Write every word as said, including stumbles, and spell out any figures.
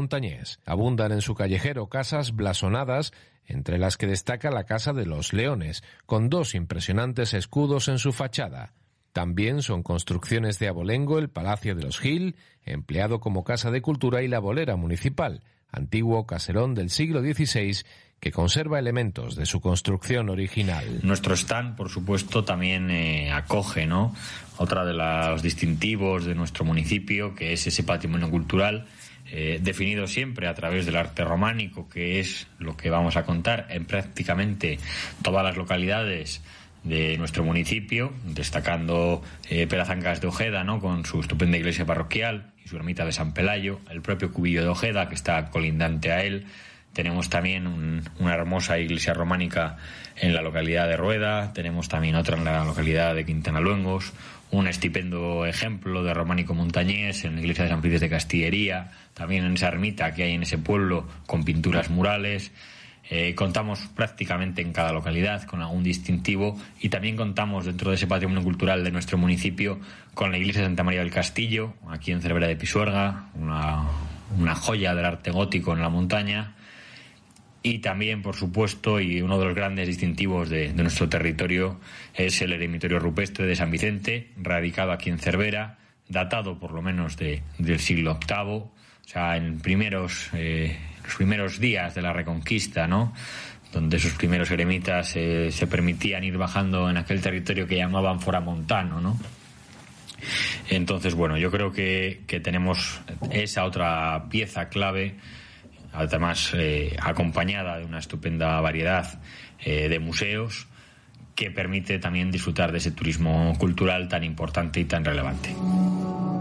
montañés. Abundan en su callejero casas blasonadas, entre las que destaca la Casa de los Leones, con dos impresionantes escudos en su fachada. También son construcciones de abolengo el Palacio de los Gil, empleado como casa de cultura, y la Bolera Municipal, antiguo caserón del siglo dieciséis, que conserva elementos de su construcción original. Nuestro stand, por supuesto, también eh, acoge, ¿no?, otra de los distintivos de nuestro municipio, que es ese patrimonio cultural, eh, definido siempre a través del arte románico, que es lo que vamos a contar en prácticamente todas las localidades de nuestro municipio, destacando eh, Perazancas de Ojeda, ¿no?, con su estupenda iglesia parroquial y su ermita de San Pelayo, el propio Cubillo de Ojeda, que está colindante a él. Tenemos también un, una hermosa iglesia románica en la localidad de Rueda, tenemos también otra en la localidad de Quintana Luengos, un estupendo ejemplo de románico montañés en la iglesia de San Felices de Castillería, también en esa ermita que hay en ese pueblo con pinturas murales. Eh, contamos prácticamente en cada localidad con algún distintivo, y también contamos dentro de ese patrimonio cultural de nuestro municipio con la iglesia de Santa María del Castillo, aquí en Cervera de Pisuerga, una, una joya del arte gótico en la montaña. Y también, por supuesto, y uno de los grandes distintivos de, de nuestro territorio, es el eremitorio rupestre de San Vicente, radicado aquí en Cervera, datado por lo menos de, del siglo octavo, o sea, en primeros, eh, los primeros días de la Reconquista, ¿no?, donde sus primeros eremitas eh, se permitían ir bajando en aquel territorio que llamaban foramontano, ¿no? Entonces, bueno, yo creo que, que tenemos esa otra pieza clave, además eh, acompañada de una estupenda variedad eh, de museos, que permite también disfrutar de ese turismo cultural tan importante y tan relevante.